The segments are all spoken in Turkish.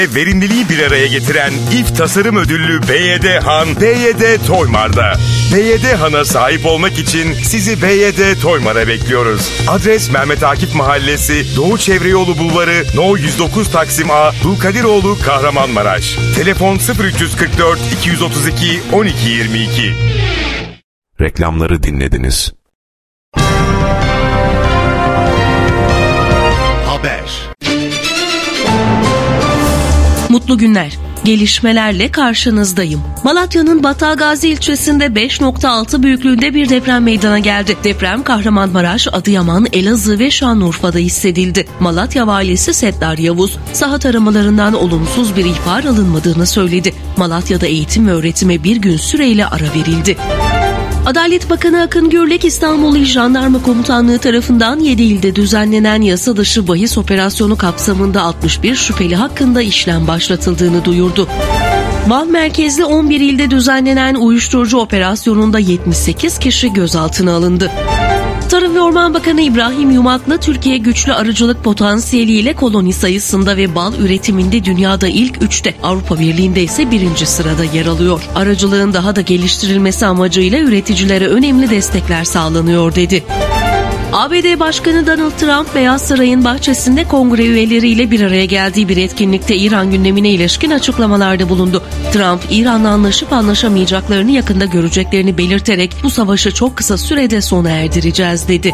Verimliliği bir araya getiren İF Tasarım Ödüllü BYD Han, BYD Toymar'da. BYD Han'a sahip olmak için sizi BYD Toymar'a bekliyoruz. Adres Mehmet Akif Mahallesi, Doğu Çevreyolu Bulvarı, No 109 Taksim A, Dulkadiroğlu, Kahramanmaraş. Telefon 0344 232 1222. Reklamları dinlediniz. Haber. Mutlu günler. Gelişmelerle karşınızdayım. Malatya'nın Battalgazi ilçesinde 5.6 büyüklüğünde bir deprem meydana geldi. Deprem Kahramanmaraş, Adıyaman, Elazığ ve Şanlıurfa'da hissedildi. Malatya Valisi Settar Yavuz, saha taramalarından olumsuz bir ihbar alınmadığını söyledi. Malatya'da eğitim ve öğretime bir gün süreyle ara verildi. Adalet Bakanı Akın Gürlek, İstanbul İl Jandarma Komutanlığı tarafından 7 ilde düzenlenen yasa dışı bahis operasyonu kapsamında 61 şüpheli hakkında işlem başlatıldığını duyurdu. Van merkezli 11 ilde düzenlenen uyuşturucu operasyonunda 78 kişi gözaltına alındı. Tarım ve Orman Bakanı İbrahim Yumaklı, Türkiye güçlü arıcılık potansiyeliyle koloni sayısında ve bal üretiminde dünyada ilk 3'te, Avrupa Birliği'nde ise 1. sırada yer alıyor. Arıcılığın daha da geliştirilmesi amacıyla üreticilere önemli destekler sağlanıyor dedi. ABD Başkanı Donald Trump, Beyaz Saray'ın bahçesinde kongre üyeleriyle bir araya geldiği bir etkinlikte İran gündemine ilişkin açıklamalarda bulundu. Trump, İran'la anlaşıp anlaşamayacaklarını yakında göreceklerini belirterek bu savaşı çok kısa sürede sona erdireceğiz dedi.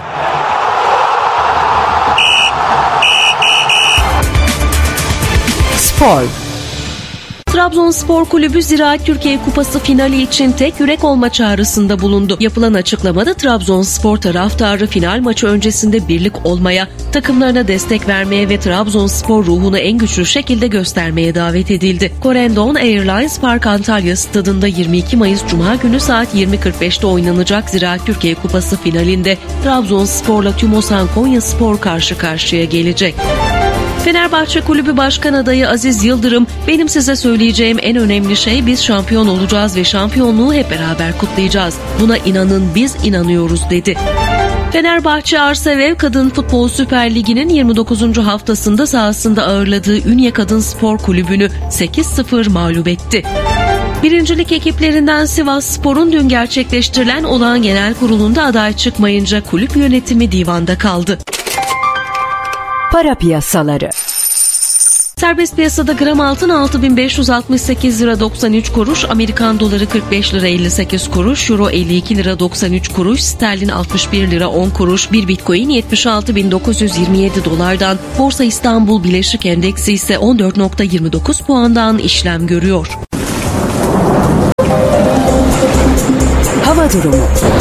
Spor. Trabzonspor Kulübü Ziraat Türkiye Kupası finali için tek yürek olma çağrısında bulundu. Yapılan açıklamada Trabzonspor taraftarı final maçı öncesinde birlik olmaya, takımlarına destek vermeye ve Trabzonspor ruhunu en güçlü şekilde göstermeye davet edildi. Corendon Airlines Park Antalya Stadında 22 Mayıs Cuma günü saat 20.45'te oynanacak Ziraat Türkiye Kupası finalinde Trabzonspor'la Tümosan Konyaspor karşı karşıya gelecek. Fenerbahçe Kulübü Başkan Adayı Aziz Yıldırım, "Benim size söyleyeceğim en önemli şey, biz şampiyon olacağız ve şampiyonluğu hep beraber kutlayacağız. Buna inanın, biz inanıyoruz" dedi. Fenerbahçe Arsevev Kadın Futbol Süper Ligi'nin 29. haftasında sahasında ağırladığı Ünye Kadın Spor Kulübü'nü 8-0 mağlup etti. Birincilik ekiplerinden Sivasspor'un dün gerçekleştirilen olağan genel kurulunda aday çıkmayınca kulüp yönetimi divanda kaldı. Para piyasaları. Serbest piyasada gram altın 6.568 lira 93 kuruş, Amerikan doları 45 lira 58 kuruş, euro 52 lira 93 kuruş, sterlin 61 lira 10 kuruş, bir bitcoin 76.927 dolardan, Borsa İstanbul Bileşik Endeksi ise 14.29 puandan işlem görüyor. Hava durumu.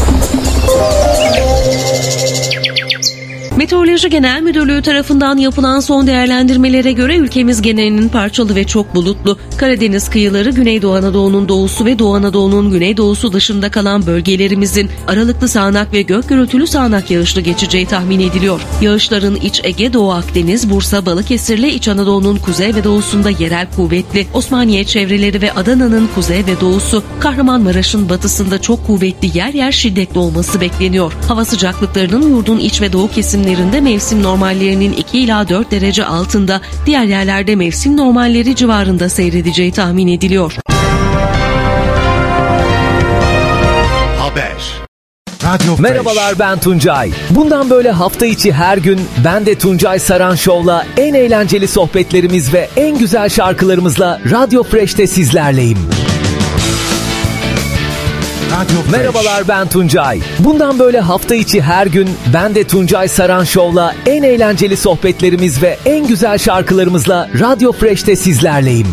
Meteoroloji Genel Müdürlüğü tarafından yapılan son değerlendirmelere göre ülkemiz genelinin parçalı ve çok bulutlu. Karadeniz kıyıları, Güneydoğu Anadolu'nun doğusu ve Doğu Anadolu'nun güneydoğusu dışında kalan bölgelerimizin aralıklı sağanak ve gök gürültülü sağanak yağışlı geçeceği tahmin ediliyor. Yağışların İç Ege, Doğu Akdeniz, Bursa, Balıkesir'le İç Anadolu'nun kuzey ve doğusunda yerel kuvvetli, Osmaniye çevreleri ve Adana'nın kuzey ve doğusu, Kahramanmaraş'ın batısında çok kuvvetli, yer yer şiddetli olması bekleniyor. Hava sıcaklıklarının yurdun iç ve doğu kesimlerinde mevsim normallerinin 2 ila 4 derece altında, diğer yerlerde mevsim normalleri civarında seyredeceği tahmin ediliyor. Haber. Radyo Merhabalar, ben Tuncay. Bundan böyle hafta içi her gün ben de Tuncay Saran Show'la en eğlenceli sohbetlerimiz ve en güzel şarkılarımızla Radyo Fresh'te sizlerleyim. Merhabalar, ben Tuncay. Bundan böyle hafta içi her gün ben de Tuncay Saran Show'la en eğlenceli sohbetlerimiz ve en güzel şarkılarımızla Radyo Fresh'te sizlerleyim.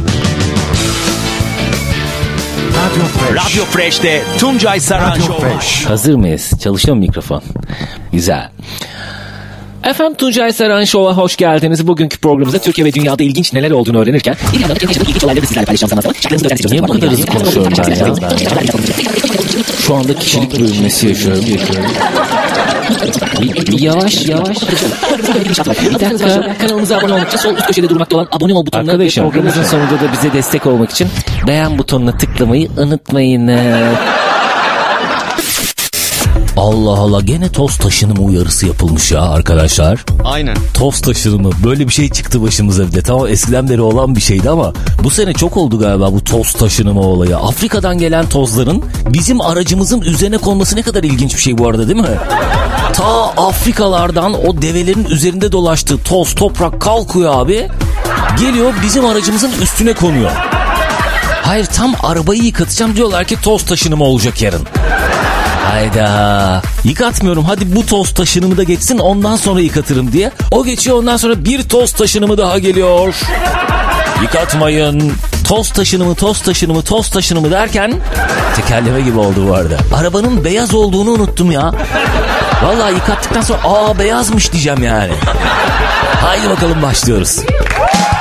Radyo Fresh'te Tuncay Saran Show. Hazır mıyız? Çalışıyor mu mikrofon? Güzel. Efendim, Tuncay Saran Show'a hoş geldiniz. Bugünkü programımızda Türkiye ve dünyada ilginç neler olduğunu öğrenirken bir yandan da kendi yaşadığım ilginç olayları sizlerle paylaşacağım zaman. Niye bu kadar hızlı konuşuyorum ben ya? Şu anda kişilik bölünmesi yaşıyorum. Yavaş. Bir dakika. Kanalımıza abone olmak için sol üst köşede durmakta olan abone ol butonuna ve programımızın sonunda da bize destek olmak için beğen butonuna tıklamayı unutmayın. Allah Allah, gene toz taşınımı uyarısı yapılmış ya arkadaşlar. Aynen. Toz taşınımı, böyle bir şey çıktı başımıza bir de. Tamam, eskiden beri olan bir şeydi ama bu sene çok oldu galiba bu toz taşınımı olayı. Afrika'dan gelen tozların bizim aracımızın üzerine konması ne kadar ilginç bir şey bu arada, değil mi? Ta Afrikalardan o develerin üzerinde dolaştığı toz toprak kalkıyor abi. Geliyor bizim aracımızın üstüne konuyor. Hayır, tam arabayı yıkatacağım, diyorlar ki toz taşınımı olacak yarın. Hayda, yıkatmıyorum, hadi bu toz taşınımı da geçsin ondan sonra yıkatırım diye. O geçiyor, ondan sonra bir toz taşınımı daha geliyor. Yıkatmayın, toz taşınımı derken tekerleme gibi oldu bu arada. Arabanın beyaz olduğunu unuttum ya. Vallahi yıkattıktan sonra beyazmış diyeceğim yani. Haydi bakalım, başlıyoruz.